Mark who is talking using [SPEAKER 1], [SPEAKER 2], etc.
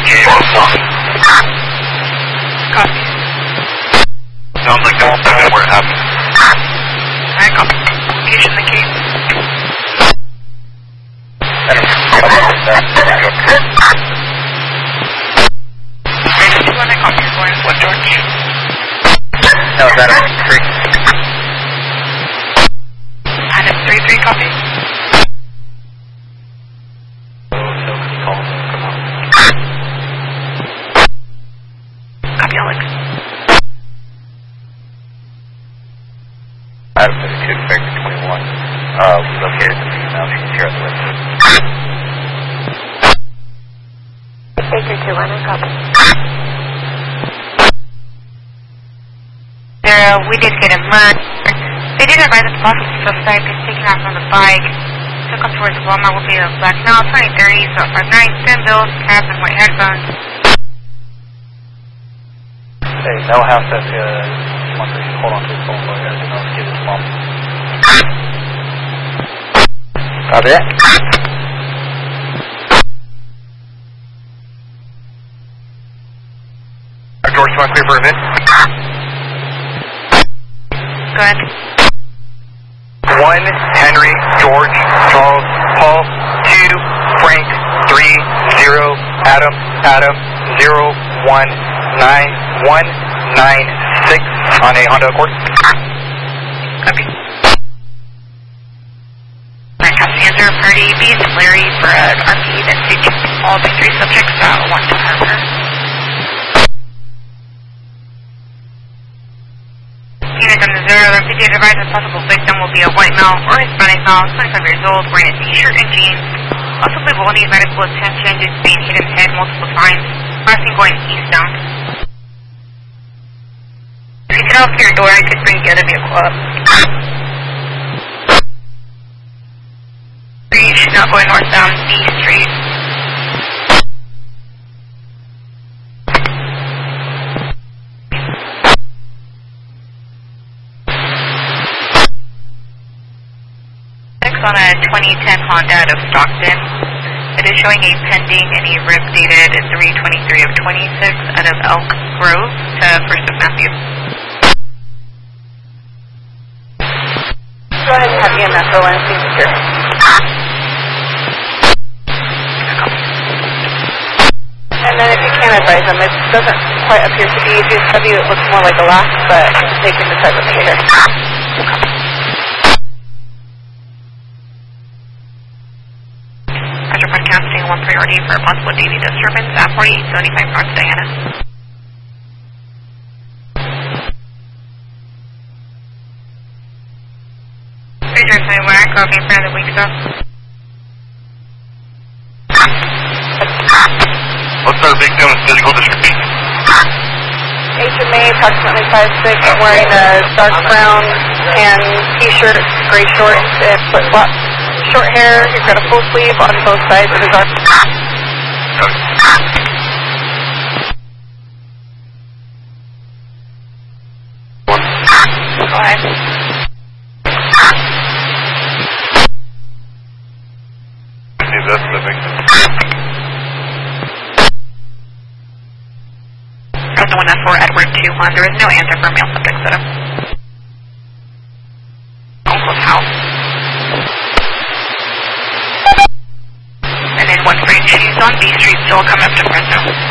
[SPEAKER 1] Copy.
[SPEAKER 2] Sounds like that's where it happened.
[SPEAKER 1] Alright, copy. Location the key.
[SPEAKER 2] Adam,
[SPEAKER 1] 351, I copy. You're going what, George?
[SPEAKER 2] no, it's Adam 3.
[SPEAKER 1] Adam 3-3, copy. Copy, Alex.
[SPEAKER 2] Adam 32, Factory 21. Located the female. She's here at the window.
[SPEAKER 3] Baker 2-1, copy.
[SPEAKER 1] We did get a murder. They did advise us the possible suspect is taking off on the bike. Took off towards Walmart will be a black male, 2030, so 59, thin bills, cap, and white headphones.
[SPEAKER 2] Hey, Mel House, that's one thing. Hold on to his phone for everything else. Give his mom. Copy that. George, you want to clear for a bit?
[SPEAKER 1] Go ahead.
[SPEAKER 2] 1, Henry, George, Charles, Paul, 2, Frank, 3, 0, Adam, 0, 1, 9, 1, 9, 6 on a Honda Accord.
[SPEAKER 1] Copy. Alright, Cassandra, Party, B, Larry, Brad, RP, and take all the 3 subjects out, 1 to Harbor. Unit on the 0, the PD advised the possible victim will be a white male or Hispanic male, 25 years old, wearing a t-shirt and jeans. Possibly will need medical attention due to being hit in the head multiple times. Crossing going eastbound. If you get off your door, I could bring the other vehicle up. Reach, now going northbound B Street. On a 2010 Honda out of Stockton. It is showing a pending and a RIP dated 3/23 of 26 out of Elk Grove to 1st of Matthew.
[SPEAKER 3] Go ahead and have EMS roll in and see secure. And then if you can advise them, it doesn't quite appear to be GSW, it looks more like a laugh, but they can decide what to do here.
[SPEAKER 1] Casting 1 priority for a possible daily disturbance at 4875 North Diana. Ranger 21, copy in front of the weak stuff.
[SPEAKER 2] What's our victim's physical description?
[SPEAKER 3] HMA, approximately 5'6", wearing a dark brown tan t-shirt, gray shorts, and flip-flops. Short hair, he's got a full sleeve on both sides of his arm.
[SPEAKER 1] Go ahead.
[SPEAKER 2] That's the victim.
[SPEAKER 1] That's the one that's for Edward 2-1. There is no answer for male subject setup. Also house. And then 1 French, she's on B Street, still coming up to Fresno.